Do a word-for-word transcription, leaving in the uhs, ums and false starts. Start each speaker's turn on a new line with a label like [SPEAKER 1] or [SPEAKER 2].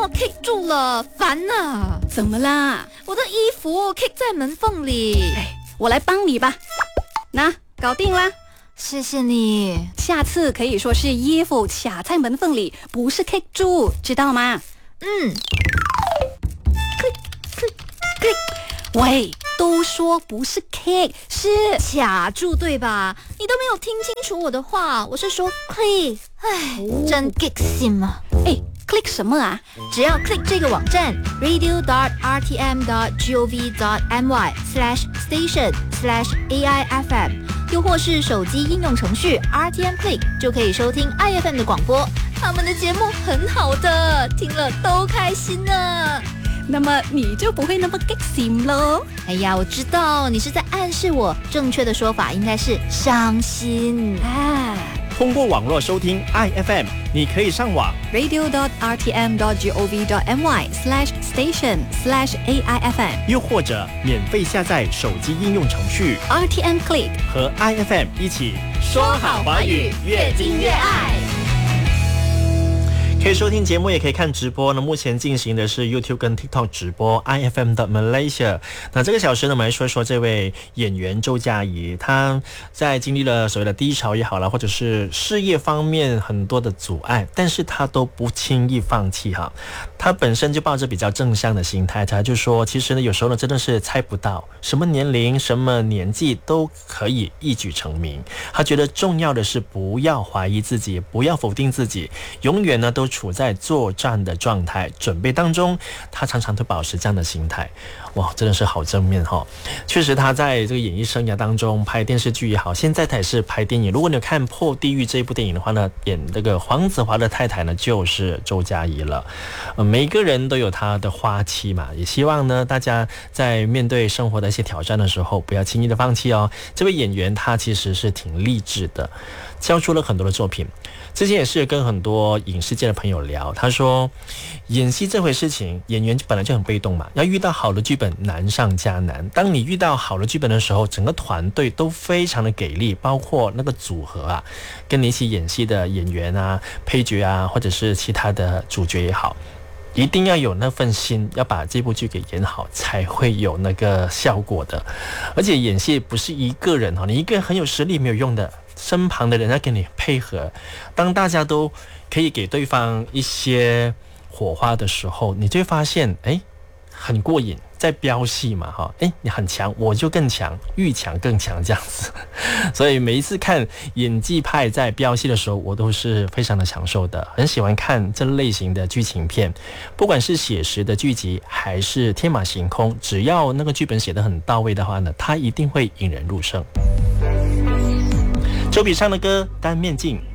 [SPEAKER 1] 我 kick 住了，烦啊！
[SPEAKER 2] 怎么啦？
[SPEAKER 1] 我的衣服 kick 在门缝里。
[SPEAKER 2] 哎，我来帮你吧。那搞定啦。
[SPEAKER 1] 谢谢你。
[SPEAKER 2] 下次可以说是衣服卡在门缝里，不是 kick 住，知道吗？
[SPEAKER 1] 嗯。click click click。
[SPEAKER 2] 喂，都说不是 kick， 是
[SPEAKER 1] 卡住对吧？你都没有听清楚我的话，我是说 click。唉，哦、真 kick 心啊！
[SPEAKER 2] 哎 ，click 什么啊？
[SPEAKER 1] 只要 click 这个网站 radio dot r t m dot gov dot my slash station slash a i f m， 又或是手机应用程序 R T M Click 就可以收听 I F M 的广播。他们的节目很好的，听了都开心呢。
[SPEAKER 2] 那么你就不会那么 kick 心咯。
[SPEAKER 1] 哎呀，我知道你是在暗示我，正确的说法应该是伤心
[SPEAKER 2] 啊。
[SPEAKER 3] 通过网络收听 I F M， 你可以上网
[SPEAKER 2] radio dot r t m dot gov dot my slash station slash a i f m，
[SPEAKER 3] 又或者免费下载手机应用程序
[SPEAKER 2] R T M Click，
[SPEAKER 3] 和 I F M 一起
[SPEAKER 1] 说好华语，越听越爱。
[SPEAKER 3] 可以收听节目，也可以看直播。那目前进行的是 YouTube 跟 TikTok 直播 I F M 的 Malaysia。那这个小时呢，我们来说一说这位演员周佳怡。她在经历了所谓的低潮也好啦，或者是事业方面很多的阻碍，但是她都不轻易放弃哈。她本身就抱着比较正向的心态，她就说，其实呢，有时候呢，真的是猜不到什么年龄、什么年纪都可以一举成名。她觉得重要的是不要怀疑自己，不要否定自己，永远呢都处在作战的状态，准备当中。他常常都保持这样的心态，哇，真的是好正面哈、哦！确实，他在这个演艺生涯当中拍电视剧也好，现在他也是拍电影。如果你有看《破地狱》这一部电影的话呢，演这个黄子华的太太呢，就是周佳怡了。呃，每一个人都有他的花期嘛，也希望呢，大家在面对生活的一些挑战的时候，不要轻易的放弃哦。这位演员他其实是挺励志的，交出了很多的作品。之前也是跟很多影视界的朋友聊，他说演戏这回事情，演员本来就很被动嘛，要遇到好的剧本难上加难。当你遇到好的剧本的时候，整个团队都非常的给力，包括那个组合啊，跟你一起演戏的演员啊、配角啊，或者是其他的主角也好，一定要有那份心，要把这部剧给演好，才会有那个效果的。而且演戏不是一个人，你一个人很有实力没有用的，身旁的人要跟你配合。当大家都可以给对方一些火花的时候，你就会发现哎，很过瘾，在飙戏嘛哈，哎，你很强，我就更强，愈强更强这样子。所以每一次看演技派在飙戏的时候，我都是非常的享受的，很喜欢看这类型的剧情片，不管是写实的剧集还是天马行空，只要那个剧本写得很到位的话呢，它一定会引人入胜。周笔畅的歌《单面镜》。